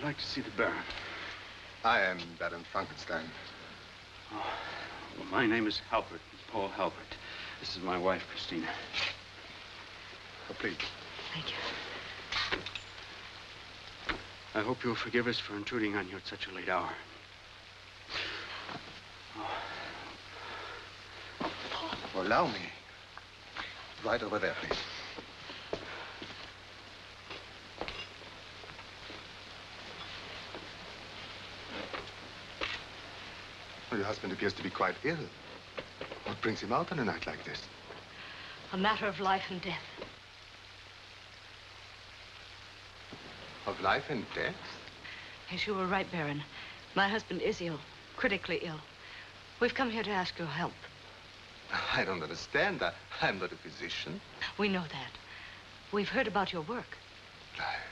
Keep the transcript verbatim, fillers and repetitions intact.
I'd like to see the Baron. I am Baron Frankenstein. Oh, well, my name is Halpert, Paul Halpert. This is my wife, Christina. Oh, please. Thank you. I hope you'll forgive us for intruding on you at such a late hour. Oh, allow me. Right over there, please. Well, your husband appears to be quite ill. What brings him out on a night like this? A matter of life and death. Of life and death? Yes, you were right, Baron. My husband is ill, critically ill. We've come here to ask your help. I don't understand. I, I'm not a physician. We know that. We've heard about your work. I...